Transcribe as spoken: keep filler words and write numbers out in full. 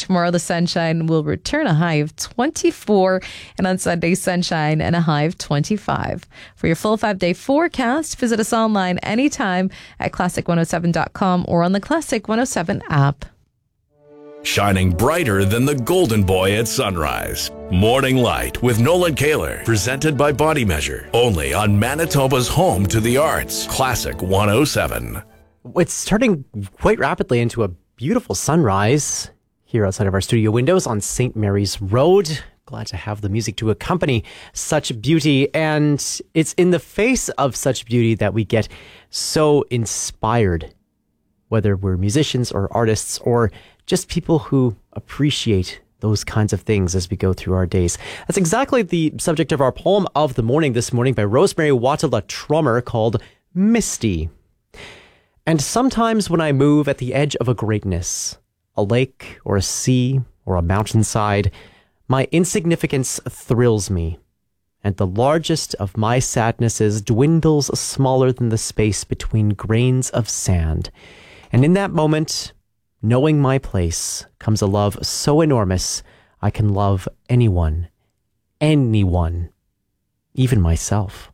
Tomorrow, the sunshine will return, a high of twenty-four. And on Sunday, sunshine and a high of twenty-five. For your full five-day forecast, visit us online anytime at classic one oh seven dot com or on the Classic one oh seven app. Shining brighter than the golden boy at sunrise. Morning Light with Nolan Kaler. Presented by Body Measure. Only on Manitoba's home to the arts. Classic one oh seven. It's turning quite rapidly into a beautiful sunrise here outside of our studio windows on Saint Mary's Road. Glad to have the music to accompany such beauty. And it's in the face of such beauty that we get so inspired, whether we're musicians or artists or just people who appreciate those kinds of things as we go through our days. That's exactly the subject of our poem of the morning this morning by Rosemary Watala Trummer, called Misty. And sometimes when I move at the edge of a greatness, a lake or a sea or a mountainside, my insignificance thrills me, and the largest of my sadnesses dwindles smaller than the space between grains of sand. And in that moment, knowing my place, comes a love so enormous I can love anyone, anyone, even myself.